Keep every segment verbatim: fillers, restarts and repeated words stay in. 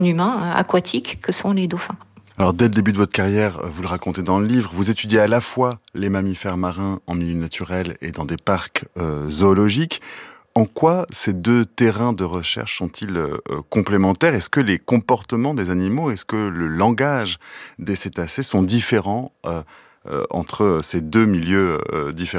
humains euh, aquatiques que sont les dauphins. Alors, dès le début de votre carrière, vous le racontez dans le livre, vous étudiez à la fois les mammifères marins en milieu naturel et dans des parcs euh, zoologiques. En quoi ces deux terrains de recherche sont-ils euh, complémentaires ? Est-ce que les comportements des animaux, est-ce que le langage des cétacés sont différents euh, euh, entre ces deux milieux euh, différents ?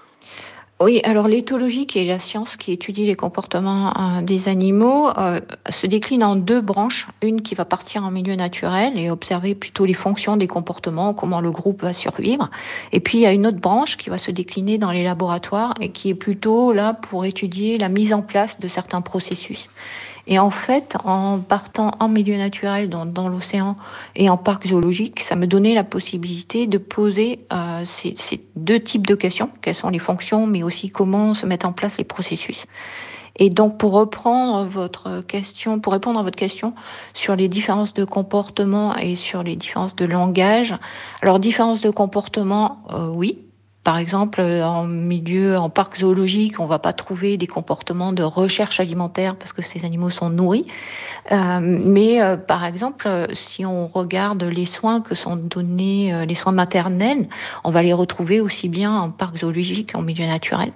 Oui, alors l'éthologie, qui est la science qui étudie les comportements euh, des animaux, euh, se décline en deux branches. Une qui va partir en milieu naturel et observer plutôt les fonctions des comportements, comment le groupe va survivre. Et puis il y a une autre branche qui va se décliner dans les laboratoires et qui est plutôt là pour étudier la mise en place de certains processus. Et en fait, en partant en milieu naturel, dans, dans l'océan et en parc zoologique, ça me donnait la possibilité de poser euh, ces, ces deux types de questions. Quelles sont les fonctions, mais aussi comment se mettent en place les processus. Et donc, pour reprendre votre question, pour répondre à votre question sur les différences de comportement et sur les différences de langage. Alors, différences de comportement, euh, oui. Par exemple, en milieu, en parc zoologique, on va pas trouver des comportements de recherche alimentaire parce que ces animaux sont nourris. Euh, mais euh, par exemple, si on regarde les soins que sont donnés, euh, les soins maternels, on va les retrouver aussi bien en parc zoologique qu'en milieu naturel.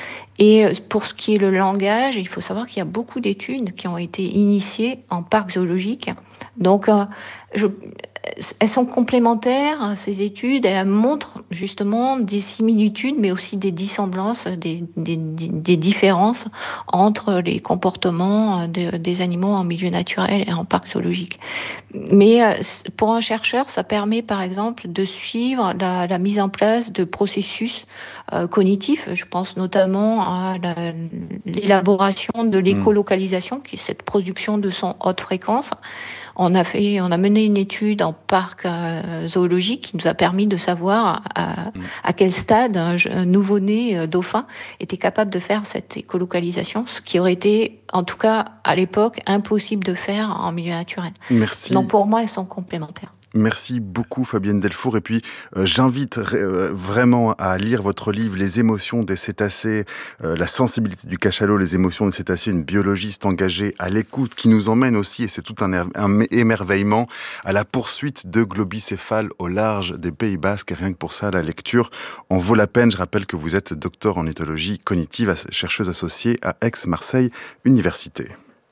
Et pour ce qui est le langage, il faut savoir qu'il y a beaucoup d'études qui ont été initiées en parc zoologique. Donc, euh, je, elles sont complémentaires, ces études. Elles montrent justement des similitudes, mais aussi des dissemblances, des, des, des différences entre les comportements de, des animaux en milieu naturel et en parc zoologique. Mais pour un chercheur, ça permet par exemple de suivre la, la mise en place de processus euh, cognitifs. Je pense notamment à la, l'élaboration de l'écolocalisation, qui est cette production de sons haute fréquence. On a fait, on a mené une étude en parc euh, zoologique qui nous a permis de savoir à, à quel stade un, un nouveau-né euh, dauphin était capable de faire cette écolocalisation, ce qui aurait été, en tout cas à l'époque, impossible de faire en milieu naturel. Merci. Donc pour moi, elles sont complémentaires. Merci beaucoup Fabienne Delfour. Et puis euh, j'invite euh, vraiment à lire votre livre Les émotions des cétacés, euh, la sensibilité du cachalot, les émotions des cétacés, une biologiste engagée à l'écoute qui nous emmène aussi, et c'est tout un, un émerveillement, à la poursuite de globicéphales au large des Pays Basques. Et rien que pour ça, la lecture en vaut la peine. Je rappelle que vous êtes docteur en éthologie cognitive, chercheuse associée à Aix-Marseille Université.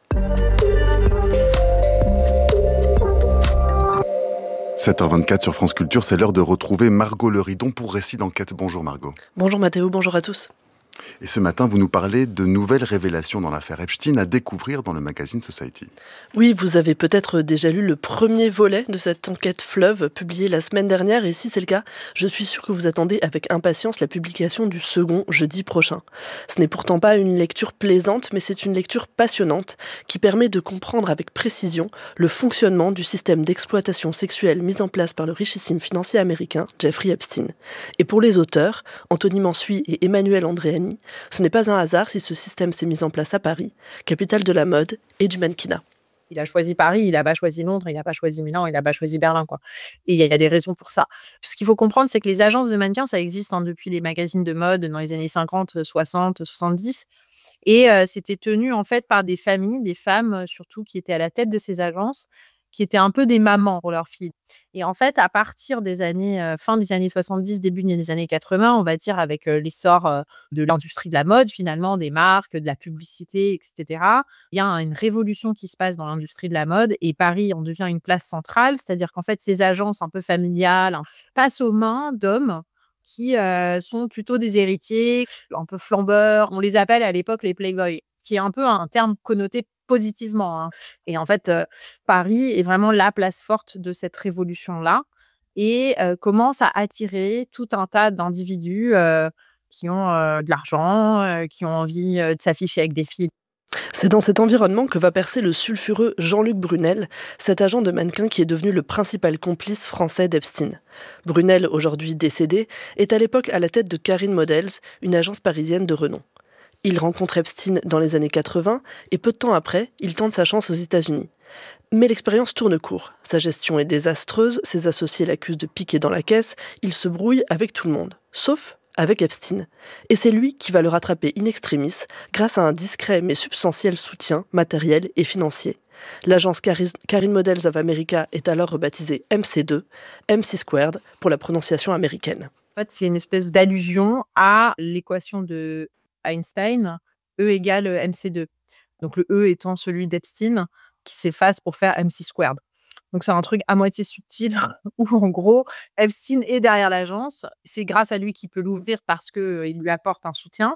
sept heures vingt-quatre sur France Culture, c'est l'heure de retrouver Margot Leridon pour Récit d'enquête. Bonjour Margot. Bonjour Mathéo, bonjour à tous. Et ce matin, vous nous parlez de nouvelles révélations dans l'affaire Epstein à découvrir dans le magazine Society. Oui, vous avez peut-être déjà lu le premier volet de cette enquête fleuve publiée la semaine dernière. Et si c'est le cas, je suis sûre que vous attendez avec impatience la publication du second jeudi prochain. Ce n'est pourtant pas une lecture plaisante, mais c'est une lecture passionnante qui permet de comprendre avec précision le fonctionnement du système d'exploitation sexuelle mis en place par le richissime financier américain Jeffrey Epstein. Et pour les auteurs, Anthony Mansuy et Emmanuel Andréani, ce n'est pas un hasard si ce système s'est mis en place à Paris, capitale de la mode et du mannequinat. Il a choisi Paris, il n'a pas choisi Londres, il n'a pas choisi Milan, il n'a pas choisi Berlin, quoi. Et il y, y a des raisons pour ça. Ce qu'il faut comprendre, c'est que les agences de mannequins, ça existe hein, depuis les magazines de mode dans les années cinquante, soixante, soixante-dix. Et euh, c'était tenu en fait par des familles, des femmes surtout qui étaient à la tête de ces agences, qui étaient un peu des mamans pour leurs filles. Et en fait, à partir des années, euh, fin des années soixante-dix, début des années quatre-vingts, on va dire avec euh, l'essor euh, de l'industrie de la mode, finalement, des marques, de la publicité, et cetera, il y a une révolution qui se passe dans l'industrie de la mode et Paris en devient une place centrale, c'est-à-dire qu'en fait, ces agences un peu familiales hein, passent aux mains d'hommes qui euh, sont plutôt des héritiers, un peu flambeurs. On les appelle à l'époque les playboys, qui est un peu un terme connoté positivement. Hein. Et en fait, euh, Paris est vraiment la place forte de cette révolution-là et euh, commence à attirer tout un tas d'individus euh, qui ont euh, de l'argent, euh, qui ont envie euh, de s'afficher avec des filles. C'est dans cet environnement que va percer le sulfureux Jean-Luc Brunel, cet agent de mannequin qui est devenu le principal complice français d'Epstein. Brunel, aujourd'hui décédé, est à l'époque à la tête de Karine Models, une agence parisienne de renom. Il rencontre Epstein dans les années quatre-vingts et peu de temps après, il tente sa chance aux États-Unis. Mais l'expérience tourne court. Sa gestion est désastreuse, ses associés l'accusent de piquer dans la caisse, il se brouille avec tout le monde, sauf avec Epstein. Et c'est lui qui va le rattraper in extremis grâce à un discret mais substantiel soutien matériel et financier. L'agence Carine Models of America est alors rebaptisée M C deux, M C squared pour la prononciation américaine. En fait, c'est une espèce d'allusion à l'équation de Einstein, E égale M C deux. Donc le E étant celui d'Epstein qui s'efface pour faire M C squared. Donc c'est un truc à moitié subtil où en gros Epstein est derrière l'agence. C'est grâce à lui qu'il peut l'ouvrir parce qu'il lui apporte un soutien.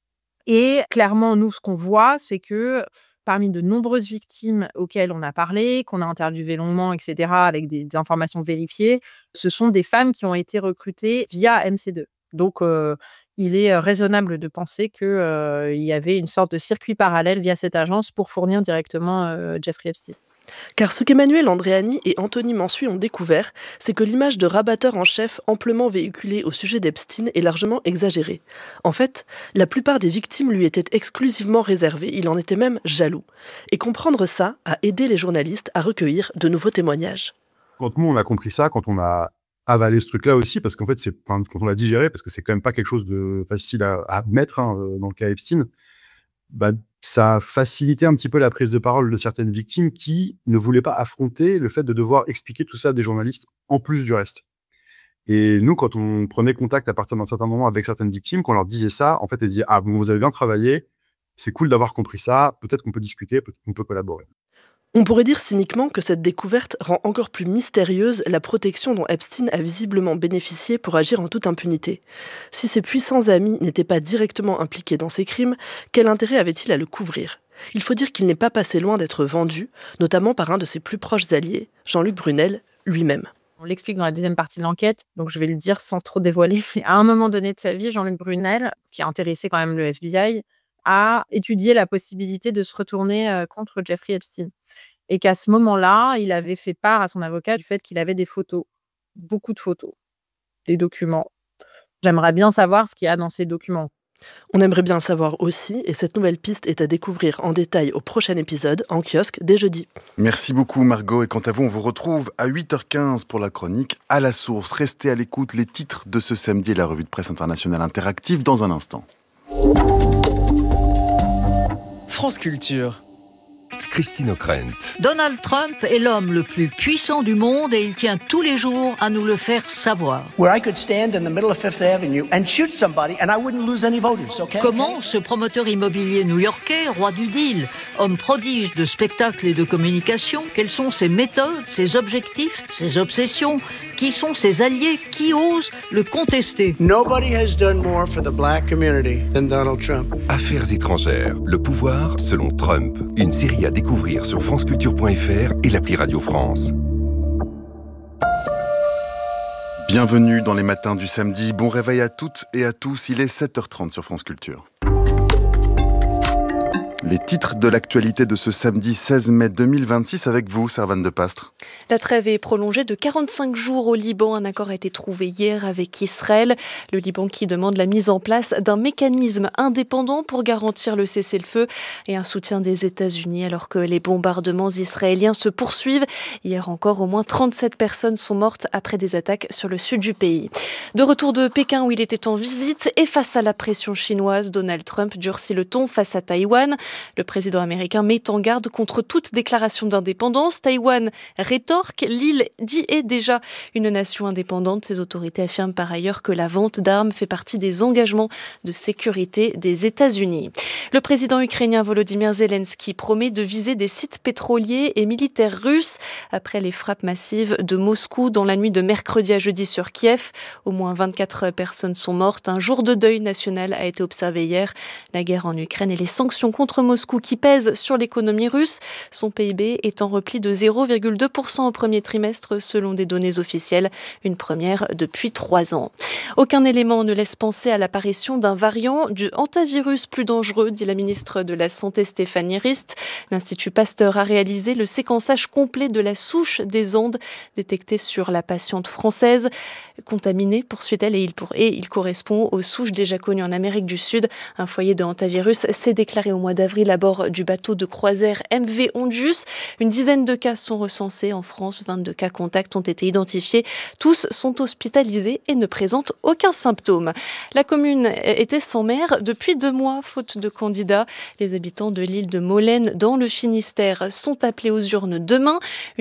Et clairement, nous, ce qu'on voit, c'est que parmi de nombreuses victimes auxquelles on a parlé, qu'on a interviewées longuement, et cetera, avec des, des informations vérifiées, ce sont des femmes qui ont été recrutées via M C deux. Donc, euh, il est raisonnable de penser qu'il euh, y avait une sorte de circuit parallèle via cette agence pour fournir directement euh, Jeffrey Epstein. Car ce qu'Emmanuel Andréani et Anthony Mansuy ont découvert, c'est que l'image de rabatteur en chef amplement véhiculée au sujet d'Epstein est largement exagérée. En fait, la plupart des victimes lui étaient exclusivement réservées, il en était même jaloux. Et comprendre ça a aidé les journalistes à recueillir de nouveaux témoignages. Quand nous, on a compris ça, quand on a avalé ce truc-là aussi, parce qu'en fait, c'est, enfin, quand on l'a digéré, parce que c'est quand même pas quelque chose de facile à, à mettre hein, dans le cas Epstein, bah, ça a facilité un petit peu la prise de parole de certaines victimes qui ne voulaient pas affronter le fait de devoir expliquer tout ça à des journalistes en plus du reste. Et nous, quand on prenait contact à partir d'un certain moment avec certaines victimes, qu'on leur disait ça, en fait, elles disaient « Ah, bon, vous avez bien travaillé, c'est cool d'avoir compris ça, peut-être qu'on peut discuter, peut-être qu'on peut collaborer. » On pourrait dire cyniquement que cette découverte rend encore plus mystérieuse la protection dont Epstein a visiblement bénéficié pour agir en toute impunité. Si ses puissants amis n'étaient pas directement impliqués dans ces crimes, quel intérêt avait-il à le couvrir ? Il faut dire qu'il n'est pas passé loin d'être vendu, notamment par un de ses plus proches alliés, Jean-Luc Brunel, lui-même. On l'explique dans la deuxième partie de l'enquête, donc je vais le dire sans trop dévoiler. À un moment donné de sa vie, Jean-Luc Brunel, qui a intéressé quand même le F B I, a étudié la possibilité de se retourner contre Jeffrey Epstein. Et qu'à ce moment-là, il avait fait part à son avocat du fait qu'il avait des photos, beaucoup de photos, des documents. J'aimerais bien savoir ce qu'il y a dans ces documents. On aimerait bien le savoir aussi, et cette nouvelle piste est à découvrir en détail au prochain épisode, en kiosque, dès jeudi. Merci beaucoup Margot, et quant à vous, on vous retrouve à huit heures quinze pour la chronique À la source. Restez à l'écoute, les titres de ce samedi et la revue de presse internationale interactive dans un instant. France Culture. Christine O'Krent. Donald Trump est l'homme le plus puissant du monde et il tient tous les jours à nous le faire savoir. Where I could stand in the middle of Fifth Avenue and shoot somebody and I wouldn't lose any voters, okay? Comment ce promoteur immobilier new-yorkais, roi du deal, homme prodige de spectacle et de communication, quelles sont ses méthodes, ses objectifs, ses obsessions? Qui sont ses alliés? Qui ose le contester? Nobody has done more for the black community than Donald Trump. Affaires étrangères, le pouvoir selon Trump. Une série à découvrir sur franceculture point f r et l'appli Radio France. Bienvenue dans les matins du samedi. Bon réveil à toutes et à tous. Il est sept heures trente sur France Culture. Les titres de l'actualité de ce samedi seize mai deux mille vingt-six avec vous, Servane de Pastre. La trêve est prolongée de quarante-cinq jours au Liban. Un accord a été trouvé hier avec Israël. Le Liban qui demande la mise en place d'un mécanisme indépendant pour garantir le cessez-le-feu et un soutien des États-Unis alors que les bombardements israéliens se poursuivent. Hier encore, au moins trente-sept personnes sont mortes après des attaques sur le sud du pays. De retour de Pékin où il était en visite et face à la pression chinoise, Donald Trump durcit le ton face à Taïwan. Le président américain met en garde contre toute déclaration d'indépendance. Taïwan rétorque, l'île dit est déjà une nation indépendante. Ses autorités affirment par ailleurs que la vente d'armes fait partie des engagements de sécurité des États-Unis. Le président ukrainien Volodymyr Zelensky promet de viser des sites pétroliers et militaires russes après les frappes massives de Moscou dans la nuit de mercredi à jeudi sur Kiev. Au moins vingt-quatre personnes sont mortes. Un jour de deuil national a été observé hier. La guerre en Ukraine et les sanctions contre Moscou qui pèsent sur l'économie russe. Son P I B est en repli de zéro virgule deux pour cent au premier trimestre selon des données officielles, une première depuis trois ans. Aucun élément ne laisse penser à l'apparition d'un variant du hantavirus plus dangereux, dit la ministre de la Santé Stéphanie Rist. L'Institut Pasteur a réalisé le séquençage complet de la souche des Andes détectée sur la patiente française. Contaminée, poursuit-elle, et il, et il correspond aux souches déjà connues en Amérique du Sud. Un foyer de hantavirus s'est déclaré au mois d'avril avril à bord du bateau de croisière M V Ondius. Une dizaine de cas sont recensés en France. vingt-deux cas contacts ont été identifiés. Tous sont hospitalisés et ne présentent aucun symptôme. La commune était sans maire depuis deux mois, faute de candidats. Les habitants de l'île de Molène, dans le Finistère, sont appelés aux urnes demain.